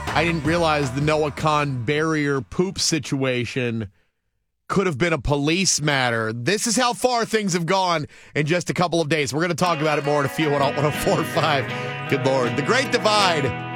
I didn't realize the Noah Khan barrier poop situation could have been a police matter. This is how far things have gone in just a couple of days. We're going to talk about it more in a few on 104.5. Good Lord. The Great Divide.